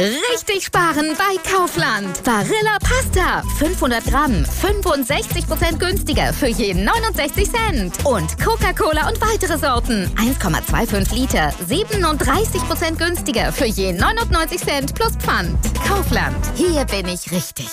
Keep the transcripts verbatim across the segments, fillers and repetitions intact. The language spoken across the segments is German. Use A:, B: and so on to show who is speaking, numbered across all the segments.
A: Richtig sparen bei Kaufland. Barilla Pasta, fünfhundert Gramm, fünfundsechzig Prozent günstiger für jeden neunundsechzig Cent. Und Coca-Cola und weitere Sorten, eins Komma fünfundzwanzig Liter, siebenunddreißig Prozent günstiger für jeden neunundneunzig Cent plus Pfand. Kaufland, hier bin ich richtig.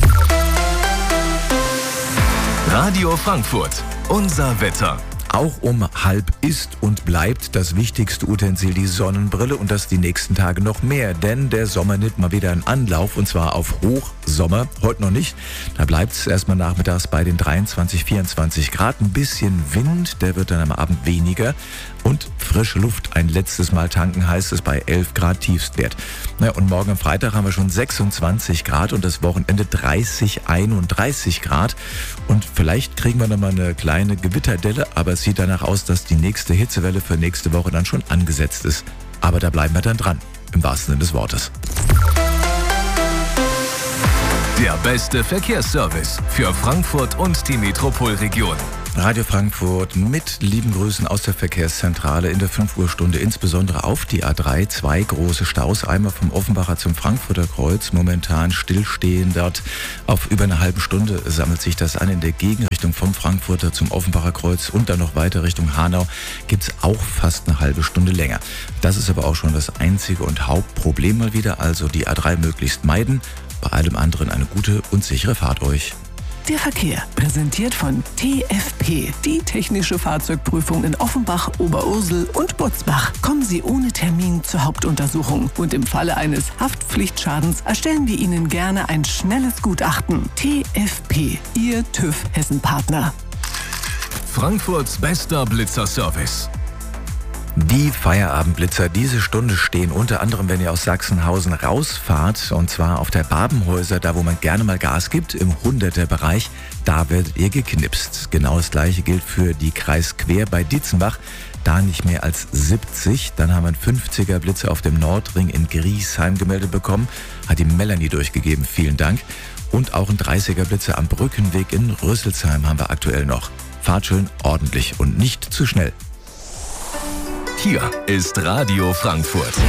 B: Radio Frankfurt, unser Wetter.
C: Auch um halb ist und bleibt das wichtigste Utensil die Sonnenbrille und das die nächsten Tage noch mehr, denn der Sommer nimmt mal wieder einen Anlauf und zwar auf Hochsommer. Heute noch nicht, da bleibt es erstmal nachmittags bei den dreiundzwanzig, vierundzwanzig Grad. Ein bisschen Wind, der wird dann am Abend weniger und frische Luft. Ein letztes Mal tanken heißt es bei elf Grad Tiefstwert. Na, und morgen am Freitag haben wir schon sechsundzwanzig Grad und das Wochenende dreißig, einunddreißig Grad. Und vielleicht kriegen wir noch mal eine kleine Gewitterdelle, aber es sieht danach aus, dass die nächste Hitzewelle für nächste Woche dann schon angesetzt ist. Aber da bleiben wir dann dran, im wahrsten Sinne des Wortes.
B: Der beste Verkehrsservice für Frankfurt und die Metropolregion.
C: Radio Frankfurt mit lieben Grüßen aus der Verkehrszentrale in der fünf Uhr Stunde, insbesondere auf die A drei. Zwei große Staus, einmal vom Offenbacher zum Frankfurter Kreuz, momentan stillstehen dort. Auf über eine halbe Stunde sammelt sich das an. In der Gegenrichtung vom Frankfurter zum Offenbacher Kreuz und dann noch weiter Richtung Hanau gibt's auch fast eine halbe Stunde länger. Das ist aber auch schon das einzige und Hauptproblem mal wieder, also die A drei möglichst meiden. Bei allem anderen eine gute und sichere Fahrt euch.
D: Der Verkehr, präsentiert von T F P, die technische Fahrzeugprüfung in Offenbach, Oberursel und Butzbach. Kommen Sie ohne Termin zur Hauptuntersuchung und im Falle eines Haftpflichtschadens erstellen wir Ihnen gerne ein schnelles Gutachten. T F P, Ihr TÜV Hessen-Partner.
B: Frankfurts bester Blitzerservice.
C: Die Feierabendblitzer diese Stunde stehen unter anderem, wenn ihr aus Sachsenhausen rausfahrt, und zwar auf der Babenhäuser, da wo man gerne mal Gas gibt, im Hunderter-Bereich, da werdet ihr geknipst. Genau das gleiche gilt für die Kreisquer bei Dietzenbach, da nicht mehr als siebzig. Dann haben wir einen fünfziger Blitzer auf dem Nordring in Griesheim gemeldet bekommen, hat die Melanie durchgegeben, vielen Dank. Und auch ein dreißiger Blitzer am Brückenweg in Rüsselsheim haben wir aktuell noch. Fahrt schön ordentlich und nicht zu schnell.
B: Hier ist Radio Frankfurt.